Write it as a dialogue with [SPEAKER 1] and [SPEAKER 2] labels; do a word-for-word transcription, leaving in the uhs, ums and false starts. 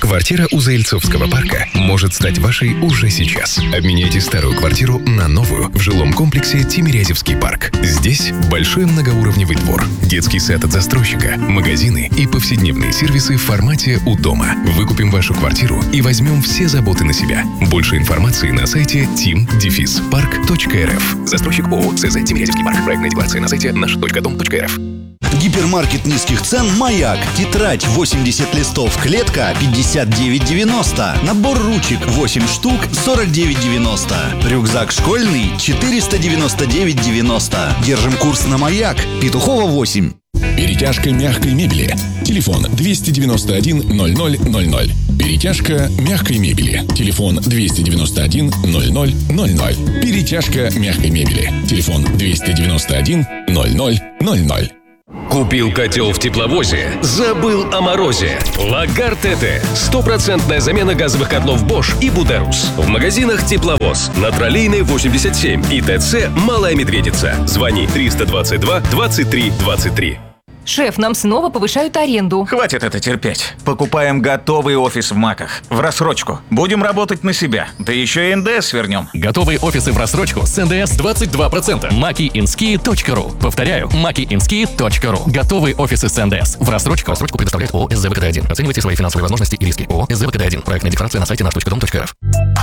[SPEAKER 1] Квартира у Заильцовского парка может стать вашей уже сейчас. Обменяйте старую квартиру на новую в жилом комплексе Тимирязевский парк. Здесь большой многоуровневый двор, детский сад от застройщика, магазины и повседневные сервисы в формате «У дома». Выкупим вашу квартиру и возьмем все заботы на себя. Больше информации на сайте тим парк точка эр эф. Застройщик ООО СЗ Тимирязевский парк. Проектная декларация на сайте наш точка дом точка эр эф.
[SPEAKER 2] Гипермаркет низких цен «Маяк». Тетрадь восемьдесят листов, клетка пятьдесят девять девяносто. Набор ручек восемь штук сорок девять девяносто. Рюкзак школьный четыреста девяносто девять девяносто. Держим курс на «Маяк». Петухова восемь.
[SPEAKER 3] Перетяжка мягкой мебели. Телефон двести девяносто один ноль ноль ноль ноль. Перетяжка мягкой мебели. Телефон двести девяносто один ноль ноль ноль ноль. Перетяжка мягкой мебели. Телефон двести девяносто один ноль ноль ноль ноль.
[SPEAKER 4] Купил котел в тепловозе, забыл о морозе. Лагар ТТ. Стопроцентная замена газовых котлов Bosch и Buderus. В магазинах Тепловоз. На Троллейной восемьдесят семь и ТЦ Малая Медведица. Звони триста двадцать два двадцать три двадцать три.
[SPEAKER 5] Шеф, нам снова повышают аренду.
[SPEAKER 6] Хватит это терпеть. Покупаем готовый офис в МАКах. В рассрочку. Будем работать на себя. Да еще и эн дэ эс вернем.
[SPEAKER 7] Готовые офисы в рассрочку с эн дэ эс двадцать два процента. маки ински точка ру. Повторяю, маки ински точка ру. Готовые офисы с эн дэ эс. В рассрочку. Рассрочку предоставляет ООО эс зэ вэ ка дэ один. Оценивайте свои финансовые возможности и риски. ООО эс зэ вэ ка дэ один. Проектная декларация на сайте наш точка дом точка эр эф.